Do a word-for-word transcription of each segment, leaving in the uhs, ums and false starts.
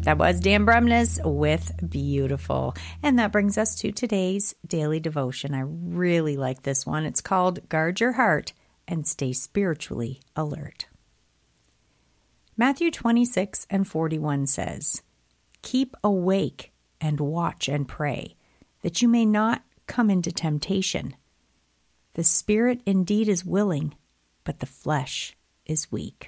That was Dan Bremnes with Beautiful. And that brings us to today's daily devotion. I really like this one. It's called Guard Your Heart and Stay Spiritually Alert. Matthew twenty-six and forty-one says, Keep awake and watch and pray, that you may not come into temptation. The spirit indeed is willing, but the flesh is weak.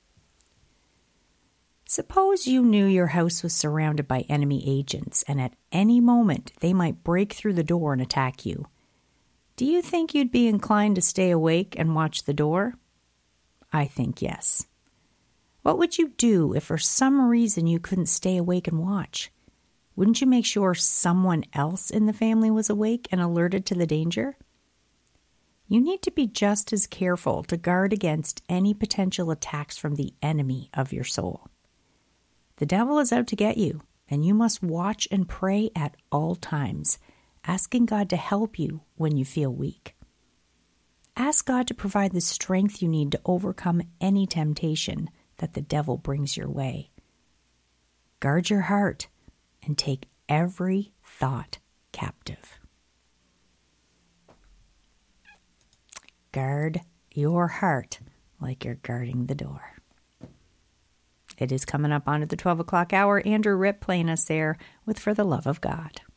Suppose you knew your house was surrounded by enemy agents, and at any moment they might break through the door and attack you. Do you think you'd be inclined to stay awake and watch the door? I think yes. What would you do if for some reason you couldn't stay awake and watch? Wouldn't you make sure someone else in the family was awake and alerted to the danger? You need to be just as careful to guard against any potential attacks from the enemy of your soul. The devil is out to get you, and you must watch and pray at all times, asking God to help you when you feel weak. Ask God to provide the strength you need to overcome any temptation that the devil brings your way. Guard your heart and take every thought captive. Guard your heart like you're guarding the door. It is coming up onto the twelve o'clock hour. Andrew Ripp playing us there with For the Love of God.